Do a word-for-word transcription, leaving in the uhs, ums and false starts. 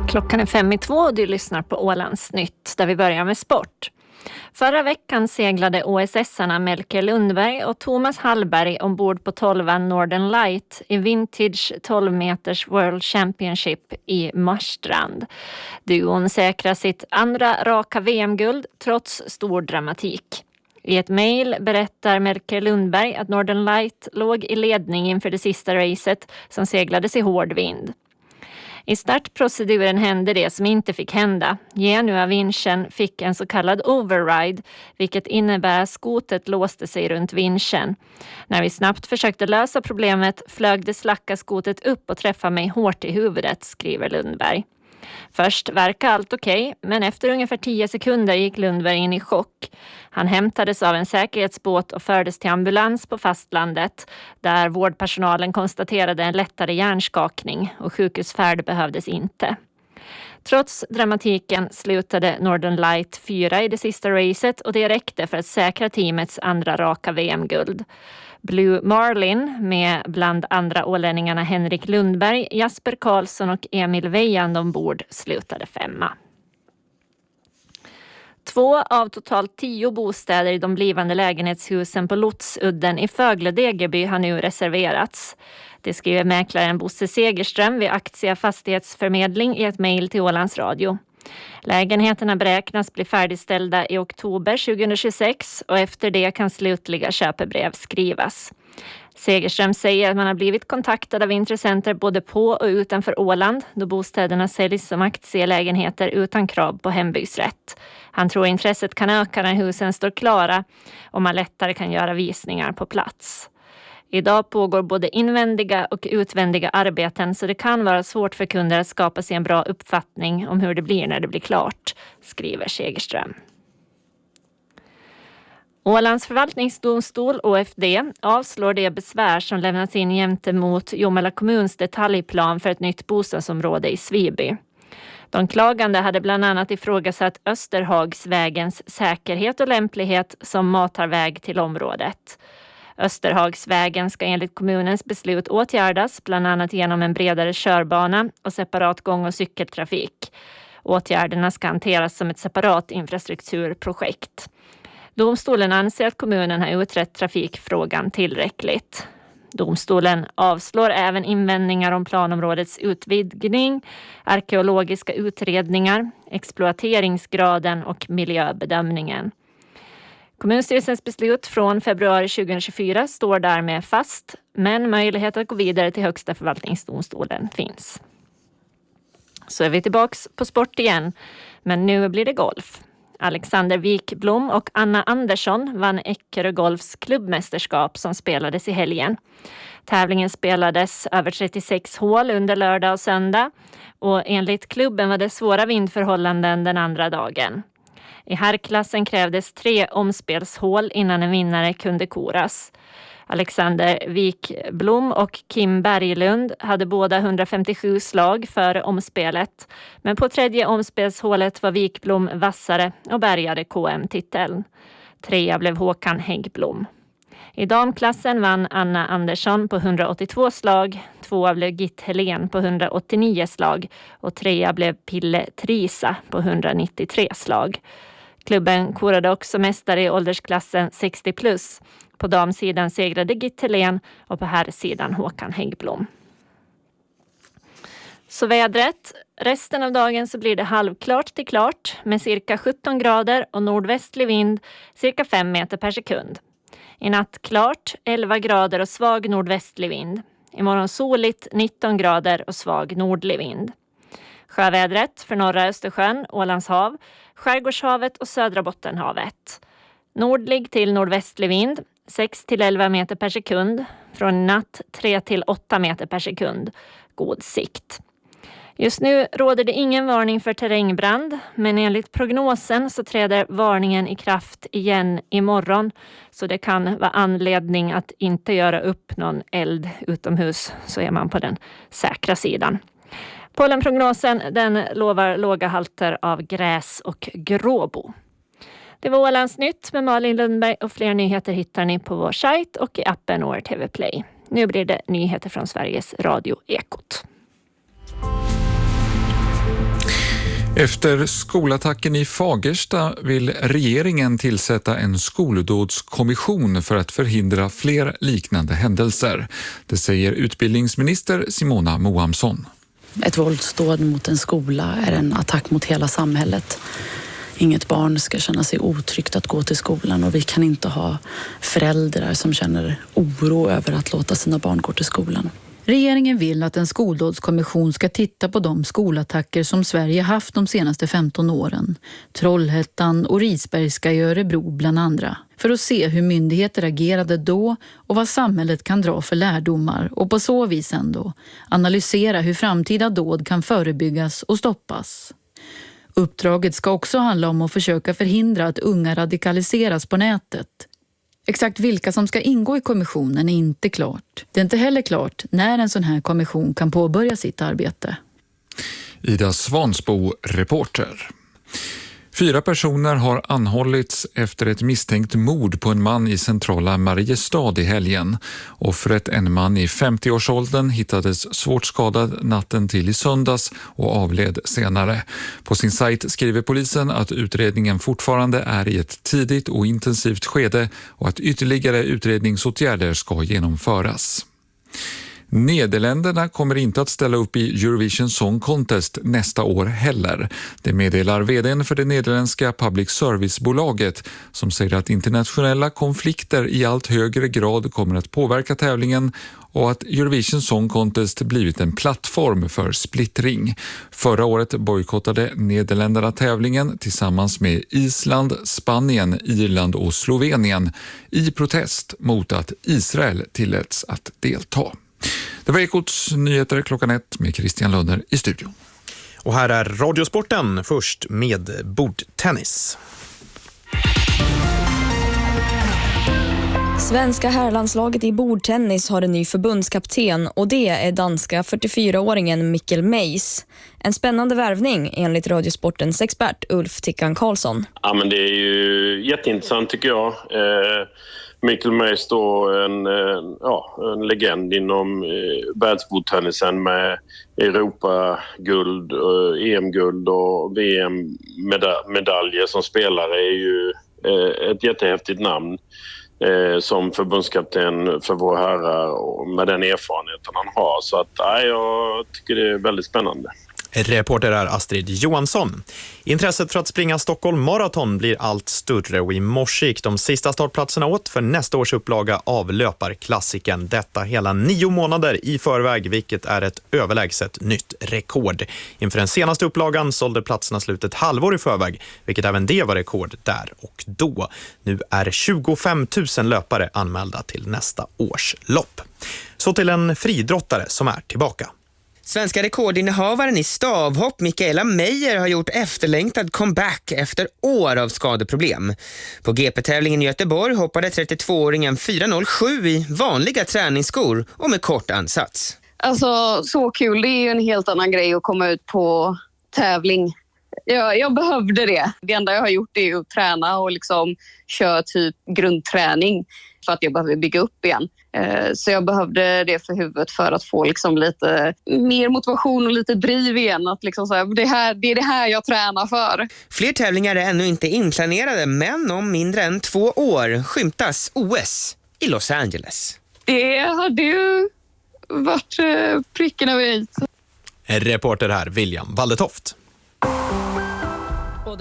Klockan är fem i två och du lyssnar på Ålands Nytt där vi börjar med sport. Förra veckan seglade O S S-arna Melker Lundberg och Thomas Hallberg ombord på tolvan Northern Light i Vintage tolv meters World Championship i Marstrand. Duon säkrar sitt andra raka V M-guld trots stor dramatik. I ett mejl berättar Melker Lundberg att Northern Light låg i ledning inför det sista racet som seglades i hård vind. I startproceduren hände det som inte fick hända. Genua-vinschen fick en så kallad override, vilket innebär att skotet låste sig runt vinschen. När vi snabbt försökte lösa problemet flög det slacka skotet upp och träffade mig hårt i huvudet, skriver Lundberg. Först verkar allt okej, men efter ungefär tio sekunder gick Lundberg in i chock. Han hämtades av en säkerhetsbåt och fördes till ambulans på fastlandet, där vårdpersonalen konstaterade en lättare hjärnskakning och sjukhusfärd behövdes inte. Trots dramatiken slutade Northern Light fyra i det sista racet och det räckte för att säkra teamets andra raka V M-guld. Blue Marlin med bland andra ålänningarna Henrik Lundberg, Jasper Karlsson och Emil Weiand ombord slutade femma. Två av totalt tio bostäder i de blivande lägenhetshusen på Lotsudden i Fögle-Degerby har nu reserverats. Det skriver mäklaren Bosse Segerström vid Aktia Fastighetsförmedling i ett mejl till Ålands Radio. Lägenheterna beräknas bli färdigställda i oktober tjugohundratjugosex och efter det kan slutliga köpebrev skrivas. Segerström säger att man har blivit kontaktad av intressenter både på och utanför Åland då bostäderna säljs som aktielägenheter utan krav på hembygdsrätt. Han tror intresset kan öka när husen står klara och man lättare kan göra visningar på plats. Idag pågår både invändiga och utvändiga arbeten så det kan vara svårt för kunder att skapa sig en bra uppfattning om hur det blir när det blir klart, skriver Segerström. Ålands förvaltningsdomstol O F D avslår det besvär som lämnats in jämte mot Jomala kommuns detaljplan för ett nytt bostadsområde i Sviby. De klagande hade bland annat ifrågasatt Österhagsvägens säkerhet och lämplighet som matarväg till området. Österhagsvägen ska enligt kommunens beslut åtgärdas bland annat genom en bredare körbana och separat gång- och cykeltrafik. Åtgärderna ska hanteras som ett separat infrastrukturprojekt. Domstolen anser att kommunen har utrett trafikfrågan tillräckligt. Domstolen avslår även invändningar om planområdets utvidgning, arkeologiska utredningar, exploateringsgraden och miljöbedömningen. Kommunstyrelsens beslut från februari tjugohundratjugofyra står därmed fast, men möjlighet att gå vidare till högsta förvaltningsdomstolen finns. Så är vi tillbaks på sport igen, men nu blir det golf. Alexander Wikblom och Anna Andersson vann Eckerö Golfs klubbmästerskap som spelades i helgen. Tävlingen spelades över trettiosex hål under lördag och söndag och enligt klubben var det svåra vindförhållanden den andra dagen. I herrklassen krävdes tre omspelshål innan en vinnare kunde koras. Alexander Wikblom och Kim Berglund hade båda hundrafemtiosju slag före omspelet. Men på tredje omspelshålet var Wikblom vassare och bärgade K M-titeln. Trea blev Håkan Häggblom. I damklassen vann Anna Andersson på hundraåttiotvå slag, tvåa blev Gitt Helén på hundraåttionio slag och trea blev Pille Trisa på hundranittiotre slag. Klubben korade också mästare i åldersklassen sextio plus. På damsidan segrade Gitt Helén och på herrsidan Håkan Häggblom. Så vädret. Resten av dagen så blir det halvklart till klart med cirka sjutton grader och nordvästlig vind cirka fem meter per sekund. I natt klart, elva grader och svag nordvästlig vind. Imorgon soligt, nitton grader och svag nordlig vind. Sjövädret för norra Östersjön, Ålands hav, Skärgårdshavet och södra Bottenhavet. Nordlig till nordvästlig vind, sex till elva meter per sekund. Från natt tre till åtta meter per sekund. God sikt. Just nu råder det ingen varning för terrängbrand, men enligt prognosen så träder varningen i kraft igen imorgon. Så det kan vara anledning att inte göra upp någon eld utomhus, så är man på den säkra sidan. Pollenprognosen den lovar låga halter av gräs och gråbo. Det var Ålands Nytt med Malin Lundberg och fler nyheter hittar ni på vår sajt och i appen O R T V Play. Nu blir det nyheter från Sveriges Radio Ekot. Efter skolattacken i Fagersta vill regeringen tillsätta en skoldådskommission för att förhindra fler liknande händelser. Det säger utbildningsminister Simona Moamsson. Ett våldsdåd mot en skola är en attack mot hela samhället. Inget barn ska känna sig otryggt att gå till skolan och vi kan inte ha föräldrar som känner oro över att låta sina barn gå till skolan. Regeringen vill att en skoldådskommission ska titta på de skolattacker som Sverige haft de senaste femton åren. Trollhättan och Risbergska i Örebro bland andra. För att se hur myndigheter agerade då och vad samhället kan dra för lärdomar och på så vis ändå analysera hur framtida dåd kan förebyggas och stoppas. Uppdraget ska också handla om att försöka förhindra att unga radikaliseras på nätet. Exakt vilka som ska ingå i kommissionen är inte klart. Det är inte heller klart när en sån här kommission kan påbörja sitt arbete. Ida Svansbo, reporter. Fyra personer har anhållits efter ett misstänkt mord på en man i centrala Mariestad i helgen. Offret, en man i femtio-årsåldern, hittades svårt skadad natten till i söndags och avled senare. På sin sajt skriver polisen att utredningen fortfarande är i ett tidigt och intensivt skede och att ytterligare utredningsåtgärder ska genomföras. Nederländerna kommer inte att ställa upp i Eurovision Song Contest nästa år heller. Det meddelar vdn för det nederländska public service-bolaget som säger att internationella konflikter i allt högre grad kommer att påverka tävlingen och att Eurovision Song Contest blivit en plattform för splittring. Förra året bojkottade Nederländerna tävlingen tillsammans med Island, Spanien, Irland och Slovenien i protest mot att Israel tilläts att delta. Det var Ekots nyheter klockan ett med Christian Lönder i studion. Och här är Radiosporten, först med bordtennis. Svenska herrlandslaget i bordtennis har en ny förbundskapten och det är danska fyrtiofyraåringen Mikkel Meis. En spännande värvning enligt Radiosportens expert Ulf Tickan Karlsson. Ja, men det är ju jätteintressant tycker jag. Eh, Mikkel Meis då en, eh, ja, en legend inom eh, världsbordtennisen med Europa-guld, eh, E M-guld och V M-medaljer som spelare är ju eh, ett jättehäftigt namn. Eh, som förbundskapten för våra herrar och med den erfarenheten han har. Så att, ja, jag tycker det är väldigt spännande. Reporter är Astrid Johansson. Intresset för att springa Stockholm Marathon blir allt större och i morse gick de sista startplatserna åt för nästa års upplaga av löparklassiken. Detta hela nio månader i förväg, vilket är ett överlägset nytt rekord. Inför den senaste upplagan sålde platserna slut ett halvår i förväg, vilket även det var rekord där och då. Nu är tjugofem tusen löpare anmälda till nästa års lopp. Så till en fridrottare som är tillbaka. Svenska rekordinnehavaren i stavhopp Mikaela Meijer har gjort efterlängtad comeback efter år av skadeproblem. På G P-tävlingen i Göteborg hoppade trettiotvååringen fyra noll sju i vanliga träningsskor och med kort ansats. Alltså så kul, det är ju en helt annan grej att komma ut på tävling. Jag, jag behövde det. Det enda jag har gjort är att träna och liksom köra typ grundträning för att jag behöver bygga upp igen. Så jag behövde det för huvudet för att få liksom lite mer motivation och lite driv igen. Att liksom så här, det, här, det är det här jag tränar för. Fler tävlingar är ännu inte inplanerade, men om mindre än två år skymtas O S i Los Angeles. Det hade ju varit pricken över i. Reporter här William Waldetoft.